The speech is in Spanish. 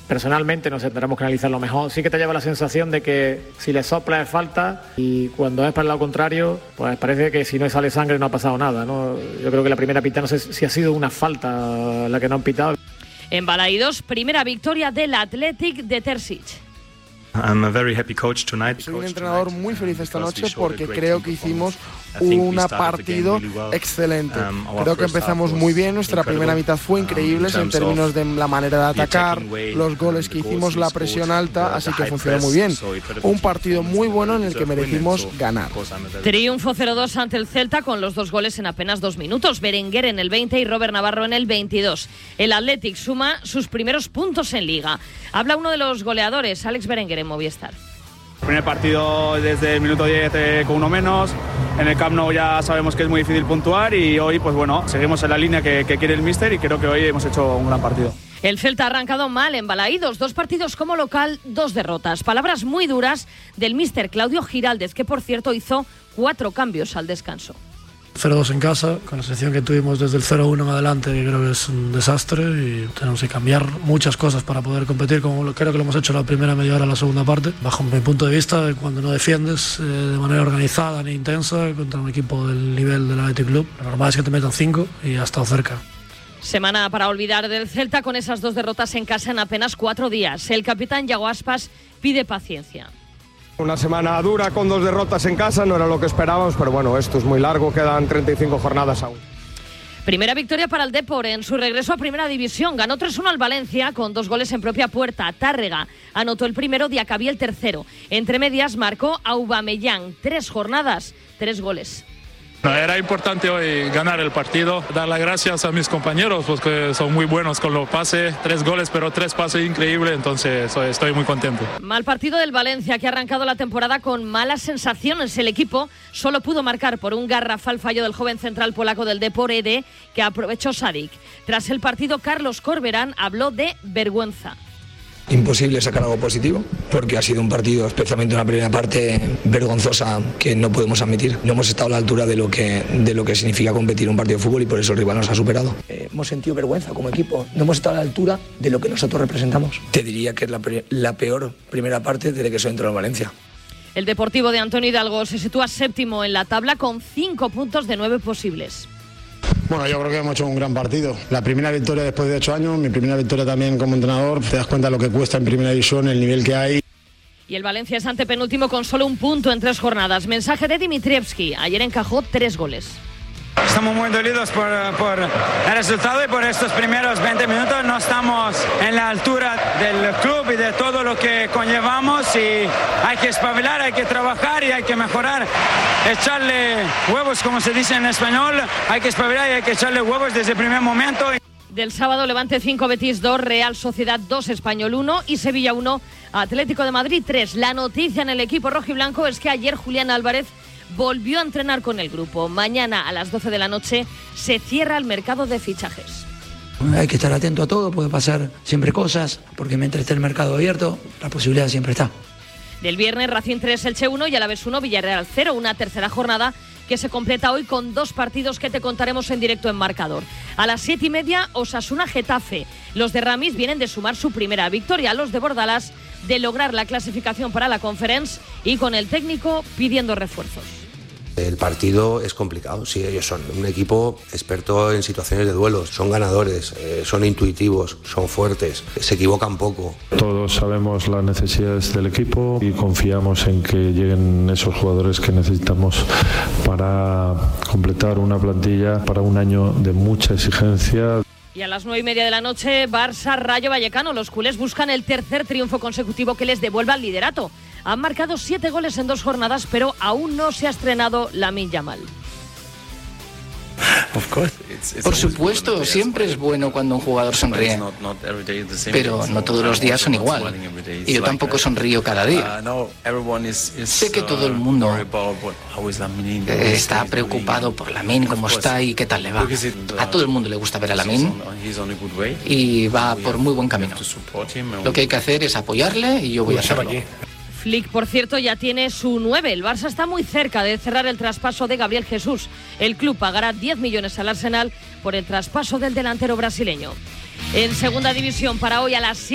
Personalmente, no sé, tendremos que analizarlo mejor. Sí que te lleva la sensación de que si le sopla es falta y cuando es para el lado contrario, pues parece que si no sale sangre no ha pasado nada, ¿no? Yo creo que la primera pita, no sé si ha sido una falta la que no han pitado. En Balaídos, primera victoria del Athletic de Terzic. Soy un entrenador muy feliz esta noche porque creo que hicimos un partido excelente. Creo que empezamos muy bien, nuestra primera mitad fue increíble en términos de la manera de atacar, los goles que hicimos, la presión alta, así que funcionó muy bien. Un partido muy bueno en el que merecimos ganar. Triunfo 0-2 ante el Celta con los 2 goles en apenas 2 minutos. Berenguer en el 20 y Robert Navarro en el 22. El Athletic suma sus primeros puntos en Liga. Habla uno de los goleadores, Alex Berenguer en Movistar. Primer partido desde el minuto 10 con uno menos. En el Camp Nou ya sabemos que es muy difícil puntuar y hoy, pues bueno, seguimos en la línea que quiere el míster y creo que hoy hemos hecho un gran partido. El Celta ha arrancado mal en Balaídos, 2 partidos como local, 2 derrotas. Palabras muy duras del míster Claudio Giraldez, que por cierto hizo 4 cambios al descanso. 0-2 en casa, con la selección que tuvimos desde el 0-1 en adelante, que creo que es un desastre y tenemos que cambiar muchas cosas para poder competir, como creo que lo hemos hecho la primera media hora, la segunda parte. Bajo mi punto de vista, cuando no defiendes de manera organizada ni intensa contra un equipo del nivel del Athletic Club, lo normal es que te metan 5 y ha estado cerca. Semana para olvidar del Celta con esas 2 derrotas en casa en apenas 4 días. El capitán Yago Aspas pide paciencia. Una semana dura con 2 derrotas en casa, no era lo que esperábamos, pero bueno, esto es muy largo, quedan 35 jornadas aún. Primera victoria para el Depor en su regreso a Primera División. Ganó 3-1 al Valencia con 2 goles en propia puerta. Tárrega anotó el primero, Diacabí el tercero. Entre medias marcó Aubameyang. 3 jornadas, 3 goles. Era importante hoy ganar el partido, dar las gracias a mis compañeros porque son muy buenos con los pases, 3 goles pero 3 pases increíbles, entonces estoy muy contento. Mal partido del Valencia, que ha arrancado la temporada con malas sensaciones. El equipo solo pudo marcar por un garrafal fallo del joven central polaco del Depor, Ede, que aprovechó Sadik. Tras el partido, Carlos Corberán habló de vergüenza. Imposible sacar algo positivo, porque ha sido un partido, especialmente una primera parte vergonzosa, que no podemos admitir. No hemos estado a la altura de lo que significa competir un partido de fútbol y por eso el rival nos ha superado. Hemos sentido vergüenza como equipo, no hemos estado a la altura de lo que nosotros representamos. Te diría que es la peor primera parte desde que soy dentro de Valencia. El Deportivo de Antonio Hidalgo se sitúa 7º en la tabla con 5 puntos de 9 posibles. Bueno, yo creo que hemos hecho un gran partido. La primera victoria después de 8 años, mi primera victoria también como entrenador. Te das cuenta de lo que cuesta en primera división, el nivel que hay. Y el Valencia es antepenúltimo con solo 1 punto en 3 jornadas. Mensaje de Dimitrievski. Ayer encajó 3 goles. Estamos muy dolidos por el resultado y por estos primeros 20 minutos. No estamos en la altura del club y de todo lo que conllevamos y hay que espabilar, hay que trabajar y hay que mejorar. Echarle huevos, como se dice en español, hay que espabilar y hay que echarle huevos desde el primer momento. Del sábado, Levante 5, Betis 2, Real Sociedad 2, Español 1 y Sevilla 1, Atlético de Madrid 3. La noticia en el equipo rojiblanco es que ayer Julián Álvarez volvió a entrenar con el grupo. Mañana a las 12 de la noche se cierra el mercado de fichajes. Hay que estar atento a todo, puede pasar siempre cosas, porque mientras esté el mercado abierto, la posibilidad siempre está. Del viernes, Racing 3, Elche 1 y Alavés 1, Villarreal 0, una tercera jornada que se completa hoy con 2 partidos que te contaremos en directo en Marcador. A las 7:30, Osasuna-Getafe. Los de Ramis vienen de sumar su primera victoria, los de Bordalas de lograr la clasificación para la Conference y con el técnico pidiendo refuerzos. El partido es complicado, sí, ellos son un equipo experto en situaciones de duelos, son ganadores, son intuitivos, son fuertes, se equivocan poco. Todos sabemos las necesidades del equipo y confiamos en que lleguen esos jugadores que necesitamos para completar una plantilla para un año de mucha exigencia. Y a las 9:30 de la noche, Barça-Rayo Vallecano. Los culés buscan el tercer triunfo consecutivo que les devuelva el liderato. Han marcado 7 goles en 2 jornadas, pero aún no se ha estrenado Lamine Yamal. Por supuesto, siempre es bueno cuando un jugador sonríe, pero no todos los días son igual. Y yo tampoco sonrío cada día. Sé que todo el mundo está preocupado por Lamine, cómo está y qué tal le va. A todo el mundo le gusta ver a Lamine y va por muy buen camino. Lo que hay que hacer es apoyarle y yo voy a hacerlo. Flick, por cierto, ya tiene su 9. El Barça está muy cerca de cerrar el traspaso de Gabriel Jesús. El club pagará 10 millones al Arsenal por el traspaso del delantero brasileño. En segunda división, para hoy a las